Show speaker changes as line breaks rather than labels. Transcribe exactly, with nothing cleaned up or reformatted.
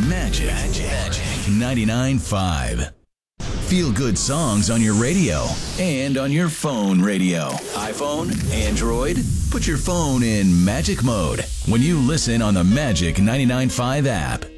Magic. Magic. ninety-nine point five. Feel good songs on your radio and on your phone radio. iPhone, Android, put your phone in magic mode when you listen on the Magic ninety-nine point five app.